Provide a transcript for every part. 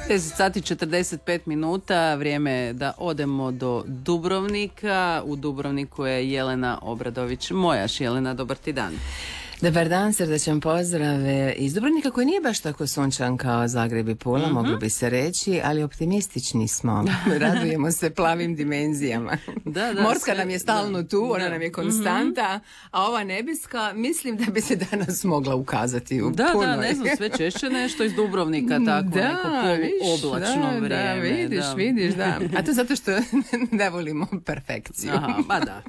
10 sati 45 minuta, vrijeme je da odemo do Dubrovnika. U Dubrovniku je Jelena Obradović Mojaš. Jelena, dobar ti dan. Dobar dan, srdečan pozdrav iz Dubrovnika, koji nije baš tako sunčan kao Zagreb i Pula, moglo bi se reći, ali optimistični smo. Radujemo se plavim dimenzijama. Morska nam je stalno tu, ona nam je konstanta, a ova nebeska, mislim da bi se danas mogla ukazati u punoj. Da, ne znam, sve češće nešto iz Dubrovnika, tako neko poluoblačno vrijeme. Vidiš, da. A to zato što ne volimo perfekciju. Aha, ba da.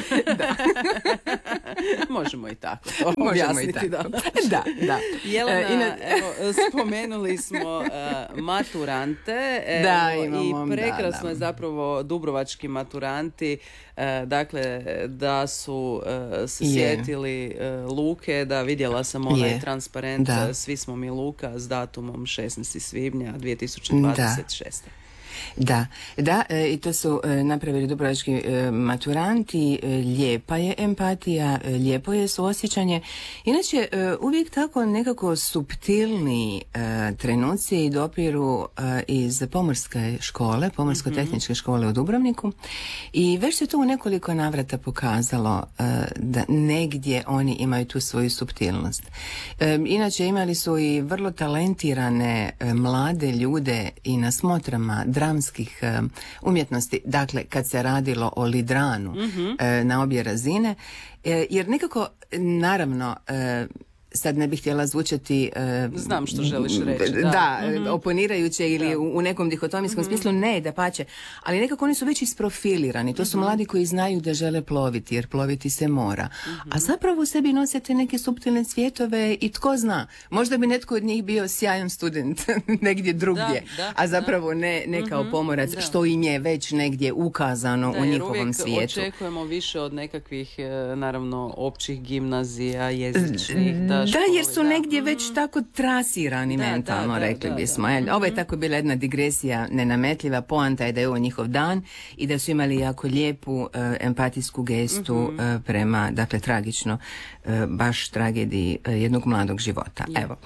Možemo i tako to objasniti. Da. Jelena, evo, spomenuli smo maturante. Imamo, i prekrasno je zapravo dubrovački maturanti, dakle, da su se sjetili Luke, da vidjela sam onaj transparent, svi smo mi Luka, s datumom 16. svibnja 2026. Da, i to su napravili dubrovački maturanti. Lijepa je empatija, lijepo je suosjećanje. Inače, uvijek tako nekako suptilni trenuci dopiru iz pomorske škole, pomorsko-tehničke škole u Dubrovniku, i već se to u nekoliko navrata pokazalo da negdje oni imaju tu svoju suptilnost. Inače, imali su i vrlo talentirane mlade ljude i na smotrama dramskih umjetnosti, dakle kad se radilo o Lidranu na obje razine, jer nekako, naravno, sad ne bih htjela zvučati znam što želiš reći. Oponirajuće ili u nekom dihotomijskom smislu, ne, dapače, ali nekako oni su već isprofilirani. To su mladi koji znaju da žele ploviti, jer ploviti se mora. A zapravo u sebi nosite neke suptilne cvjetove i tko zna, možda bi netko od njih bio sjajan student negdje drugdje, a zapravo ne kao pomorac, što im je već negdje ukazano u njihovom svijetu. Očekujemo više od nekakvih, naravno, općih gimnazija, jezičnih, jer su negdje već tako trasirani mentalno, rekli bismo. Ovo je tako bila jedna digresija nenametljiva. Poanta je da je ovo njihov dan i da su imali jako lijepu empatijsku gestu prema, dakle, tragično, baš tragediji jednog mladog života. Evo.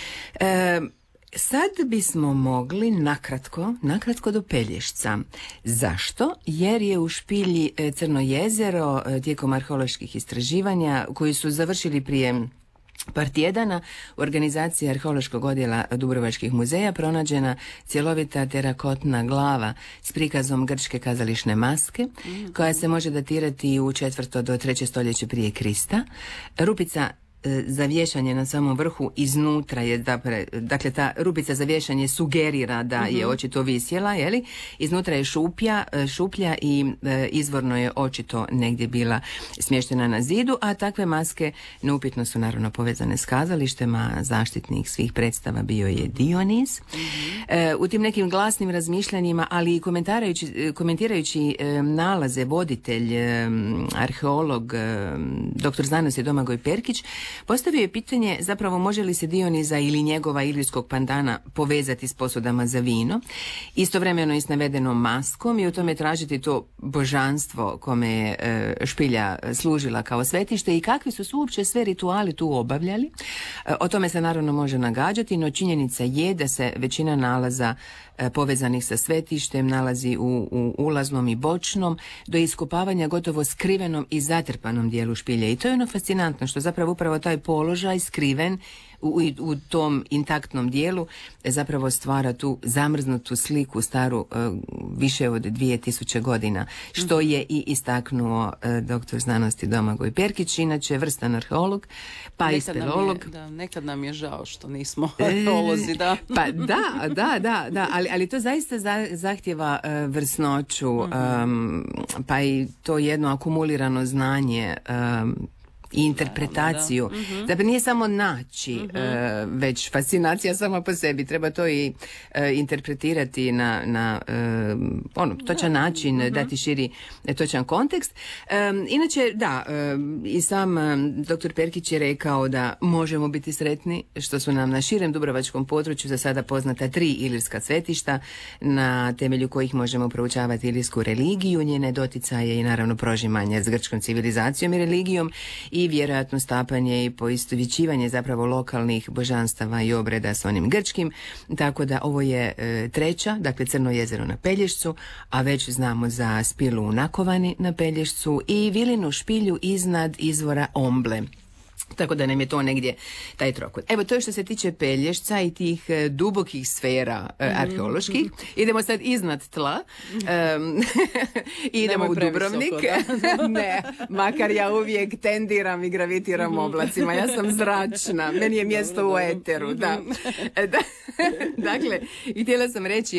Sad bismo mogli nakratko do Pelješca. Zašto? Jer je u špilji Crno jezero tijekom arheoloških istraživanja koji su završili prije par tjedana u organizaciji arheološkog odjela Dubrovačkih muzeja pronađena cjelovita terakotna glava s prikazom grčke kazališne maske, koja se može datirati u 4. do 3. stoljeće prije Krista. Rupica za vješanje na samom vrhu iznutra je, dakle ta rupica za vješanje sugerira da je očito visjela, iznutra je šuplja i izvorno je očito negdje bila smještena na zidu, a takve maske neupitno su naravno povezane s kazalištima. Zaštitnik svih predstava bio je Dionis. U tim nekim glasnim razmišljanjima, ali i komentirajući nalaze, voditelj, arheolog, doktor znanosti Domagoj Perkić postavio je pitanje zapravo može li se Dioniza ili njegova ilirskog pandana povezati s posudama za vino, istovremeno i s navedenom maskom, i u tome tražiti to božanstvo kome je špilja služila kao svetište i kakvi su uopće sve rituali tu obavljali. O tome se naravno može nagađati, no činjenica je da se većina nalaza povezanih sa svetištem nalazi u ulaznom i bočnom, do iskopavanja gotovo skrivenom i zatrpanom dijelu špilje. I to je ono fascinantno, što zapravo upravo taj položaj skriven u tom intaktnom dijelu zapravo stvara tu zamrznutu sliku staru više od 2000 godina, što je i istaknuo doktor znanosti Domagoj Perkić, inače vrstan arheolog, pa i speleolog. Nekad nam je žao što nismo arheolozi, da. Pa da, ali to zaista zahtjeva vrsnoću, pa i to jedno akumulirano znanje i interpretaciju. Dakle, nije samo naći, već fascinacija sama po sebi. Treba to i interpretirati na točan način, dati širi točan kontekst. Inače, i sam dr. Perkić je rekao da možemo biti sretni što su nam na širem dubrovačkom području za sada poznata 3 ilirska svetišta na temelju kojih možemo proučavati ilirsku religiju, njene doticaje i naravno prožimanje s grčkom civilizacijom i religijom. I i vjerojatno stapanje i poistovjećivanje zapravo lokalnih božanstava i obreda s onim grčkim, tako da ovo je treća, dakle Crno jezero na Pelješcu, a već znamo za Spilu u Nakovani na Pelješcu i Vilinu špilju iznad izvora Omble. Tako da nam je to negdje taj trokut. Evo, to je što se tiče Pelješca i tih dubokih sfera arheoloških. Idemo sad iznad tla. Idemo u Dubrovnik. Ne, makar ja uvijek tendiram i gravitiram oblacima. Ja sam zračna. Meni je mjesto u eteru. Da. Dakle, htjela sam reći,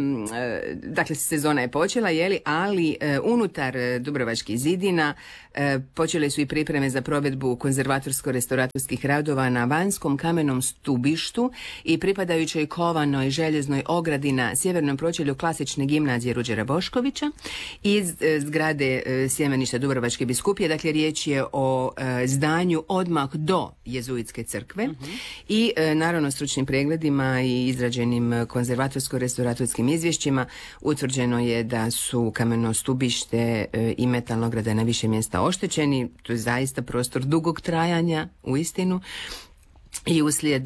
dakle, sezona je počela, ali unutar Dubrovačkih zidina počele su i pripreme za provedbu konzervatorsko-restauratorskih radova na vanjskom kamenom stubištu i pripadajućoj kovanoj željeznoj ogradi na sjevernom pročelju klasične gimnazije Ruđera Boškovića iz zgrade sjemeništa Dubrovačke biskupije. Dakle, riječ je o zdanju odmah do jezuitske crkve i naravno stručnim pregledima i izrađenim konzervatorsko-restauratorskim izvješćima utvrđeno je da su kameno stubište i metalna ograda na više mjesta oštećeni. To je zaista prostor dugog trajanja, uistinu. I uslijed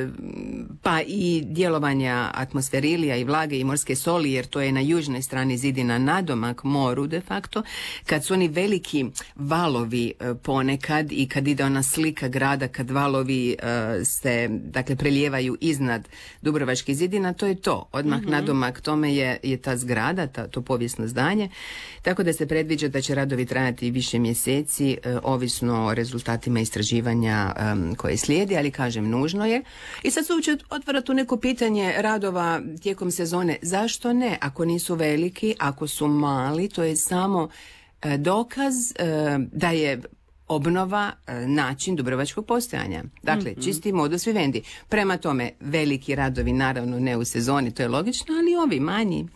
pa i djelovanja atmosferilija i vlage i morske soli, jer to je na južnoj strani zidina nadomak moru de facto, kad su oni veliki valovi ponekad i kad ide ona slika grada, kad valovi se dakle prelijevaju iznad Dubrovačkih zidina, to je to. Odmah nadomak tome je ta zgrada, to povijesno zdanje, tako da se predviđa da će radovi trajati više mjeseci, ovisno o rezultatima istraživanja koje slijedi, ali kažem, nužno je. I sad se uopće otvara tu neko pitanje radova tijekom sezone. Zašto ne? Ako nisu veliki, ako su mali, to je samo dokaz da je obnova način dubrovačkog postojanja. Dakle, čisti modus vivendi. Prema tome, veliki radovi naravno ne u sezoni, to je logično, ali ovi manji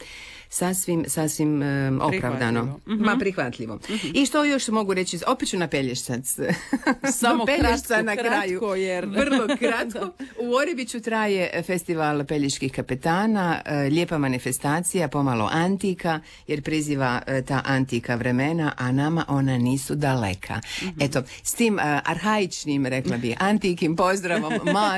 sasvim opravdano. Prihvatljivo. I što još mogu reći? Opet ću na Pelješcac. Samo Pelješca na kraju. Kratko, jer... Vrlo kratko. U Orebiću traje festival peljeških kapetana, lijepa manifestacija, pomalo antika, jer priziva ta antika vremena, a nama ona nisu daleka. Eto, s tim arhaičnim, rekla bi, antikim pozdravom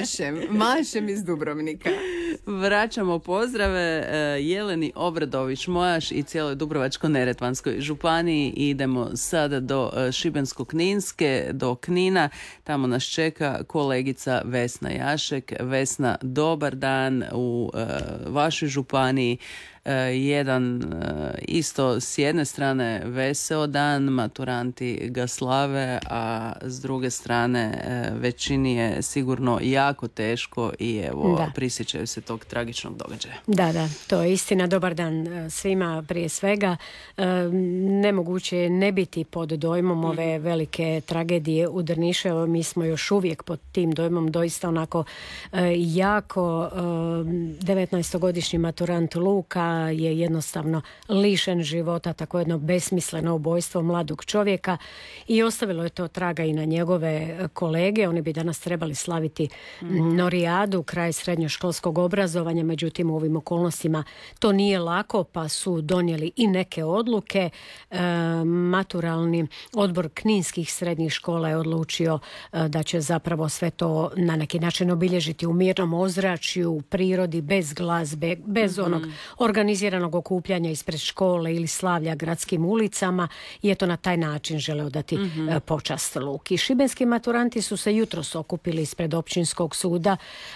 mašem iz Dubrovnika. Vraćamo pozdrave Jeleni Obradović Mojaš i cijeloj Dubrovačko-neretvanskoj županiji. Idemo sada do Šibensko-kninske, do Knina. Tamo nas čeka kolegica Vesna Jašek. Vesna, dobar dan u vašoj županiji. Jedan isto s jedne strane veseo dan, maturanti ga slave, a s druge strane većini je sigurno jako teško i evo prisjećaju se tog tragičnog događaja. Da, to je istina. Dobar dan svima prije svega. Nemoguće je ne biti pod dojmom ove velike tragedije u Drnišu. Mi smo još uvijek pod tim dojmom, doista onako jako. 19-godišnji maturant Luka je jednostavno lišen života, tako jedno besmisleno ubojstvo mladog čovjeka i ostavilo je to traga i na njegove kolege. Oni bi danas trebali slaviti Norijadu, kraj srednjoškolskog obrazovanja, međutim u ovim okolnostima to nije lako, pa su donijeli i neke odluke. Maturalni odbor kninskih srednjih škola je odlučio da će zapravo sve to na neki način obilježiti u mirnom ozračju, u prirodi, bez glazbe, bez onog organiziranog okupljanja ispred škole ili slavlja gradskim ulicama, i eto na taj način žele odati počast Luki. Šibenski maturanti su se jutros okupili ispred općinskog suda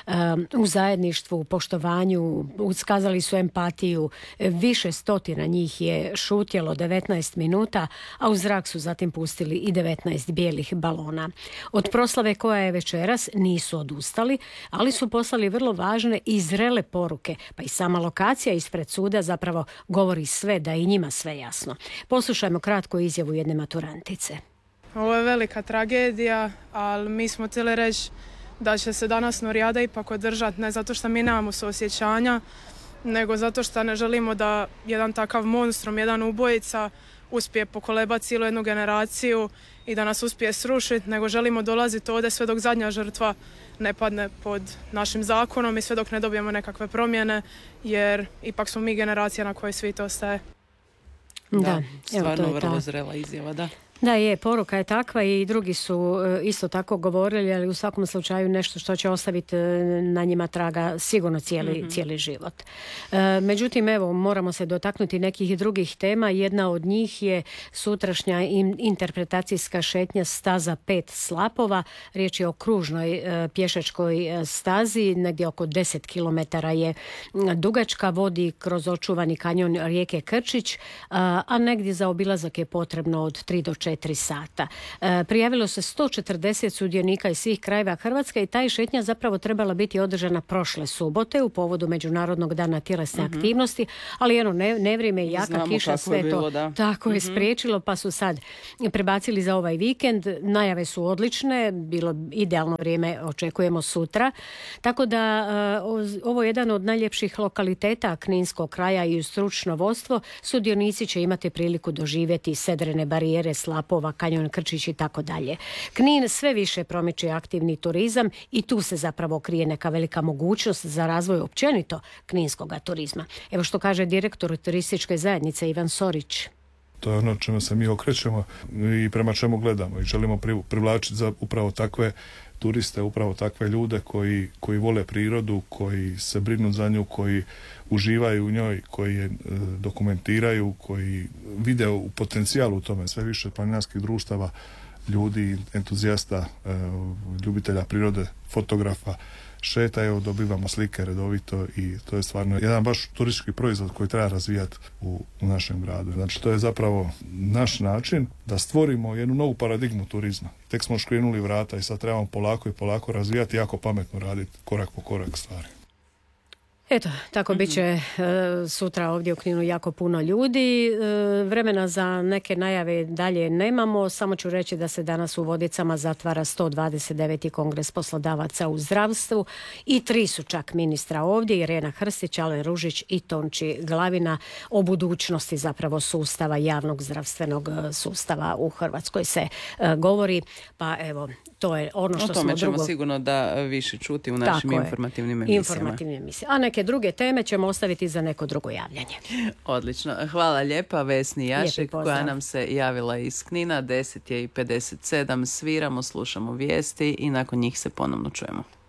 u zajedništvu, u poštovanju, uskazali su empatiju. Više stotina njih je šutjelo 19 minuta, a u zrak su zatim pustili i 19 bijelih balona. Od proslave koja je večeras nisu odustali, ali su poslali vrlo važne i zrele poruke, pa i sama lokacija ispred suda zapravo govori sve, da je i njima sve jasno. Poslušajmo kratku izjavu jedne maturantice. Ovo je velika tragedija, ali mi smo htjeli reći da će se danas Norijada ipak održati, ne zato što mi nemamo suosjećanja, nego zato što ne želimo da jedan takav monstrum, jedan ubojica uspije pokolebati cijelu jednu generaciju i da nas uspije srušiti, nego želimo dolaziti ovdje sve dok zadnja žrtva ne padne pod našim zakonom i sve dok ne dobijemo nekakve promjene, jer ipak smo mi generacija na kojoj svijet ostaje. Da, stvarno vrlo zrela izjava, da. Da, je, poruka je takva i drugi su isto tako govorili, ali u svakom slučaju nešto što će ostaviti na njima traga sigurno cijeli život. Međutim, evo, moramo se dotaknuti nekih drugih tema. Jedna od njih je sutrašnja interpretacijska šetnja staza 5 slapova. Riječ je o kružnoj pješačkoj stazi, negdje oko 10 km je dugačka, vodi kroz očuvani kanjon rijeke Krčić, a negdje za obilazak je potrebno od 3 do 4 sata. Prijavilo se 140 sudionika iz svih krajeva Hrvatske i ta je šetnja zapravo trebala biti održana prošle subote u povodu Međunarodnog dana tjelesne aktivnosti, ali nevrijeme i jaka kiša sve to tako je spriječilo, pa su sad prebacili za ovaj vikend. Najave su odlične, bilo idealno vrijeme očekujemo sutra, tako da ovo je jedan od najljepših lokaliteta Kninskog kraja i uz stručno vodstvo sudionici će imati priliku doživjeti sedrene barijere, slapova, kanjon Krčić i tako dalje. Knin sve više promiče aktivni turizam i tu se zapravo krije neka velika mogućnost za razvoj općenito kninskog turizma. Evo što kaže direktor turističke zajednice Ivan Sorić. To je ono čemu se mi okrećemo i prema čemu gledamo i želimo privlačiti za upravo takve turiste, upravo takve ljude koji vole prirodu, koji se brinu za nju, koji uživaju u njoj, koji je dokumentiraju, koji vide u potencijalu u tome. Sve više planinarskih društava, ljudi, entuzijasta, ljubitelja prirode, fotografa šetaju, dobivamo slike redovito i to je stvarno jedan baš turistički proizvod koji treba razvijati u našem gradu. Znači to je zapravo naš način da stvorimo jednu novu paradigmu turizma. Tek smo škrinuli vrata i sad trebamo polako i polako razvijati, jako pametno raditi korak po korak stvari. Eto, tako bit će sutra ovdje u Kninu jako puno ljudi. Vremena za neke najave dalje nemamo, samo ću reći da se danas u Vodicama zatvara 129. kongres poslodavaca u zdravstvu i 3 su čak ministra ovdje, Irena Hrstić, Alen Ružić i Tonči Glavina, o budućnosti zapravo sustava, javnog zdravstvenog sustava u Hrvatskoj se govori, pa evo, to je ono što smo drugo... O tome ćemo sigurno da više čuti u našim informativnim emisijama. A neke druge teme ćemo ostaviti za neko drugo javljanje. Odlično. Hvala lijepa Vesni Jašek koja nam se javila iz Knina. 10:57. Sviramo, slušamo vijesti i nakon njih se ponovno čujemo.